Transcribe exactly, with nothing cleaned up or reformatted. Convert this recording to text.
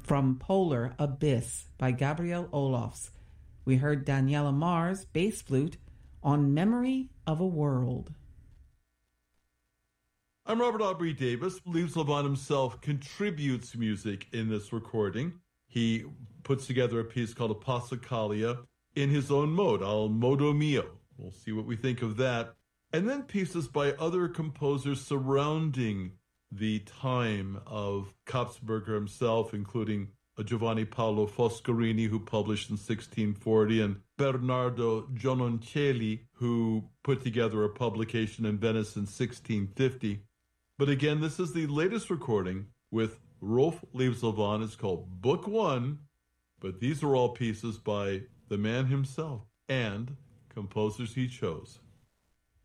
from Polar Abyss by Gabriel Olofs. We heard Daniela Mars, bass flute, on Memory of a World. I'm Robert Aubrey Davis. Liev Levon himself contributes music in this recording. He puts together a piece called Apostocalia in his own mode, al modo mio. We'll see what we think of that. And then pieces by other composers surrounding the time of Kapsberger himself, including Giovanni Paolo Foscarini, who published in sixteen forty, and Bernardo Giononcelli, who put together a publication in Venice in sixteen fifty. But again, this is the latest recording with Rolf Liev Levon. It's called Book One, but these are all pieces by the man himself and composers he chose.